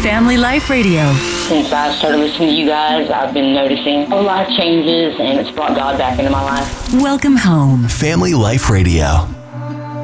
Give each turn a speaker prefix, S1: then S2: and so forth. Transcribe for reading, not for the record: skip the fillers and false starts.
S1: Family Life Radio.
S2: Since I started listening to you guys, I've been noticing a lot of changes, and it's brought God back into my life.
S1: Welcome home.
S3: Family Life Radio.